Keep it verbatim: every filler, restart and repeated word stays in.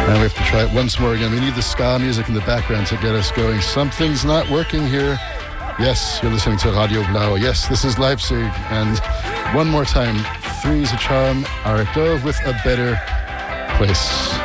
And we have to try it once more again. We need the ska music in the background to get us going. Something's not working here. Yes, you're listening to Radio Blau. Yes, this is Leipzig. And one more time, Three's a Charm, Arik Dove with A Better Place.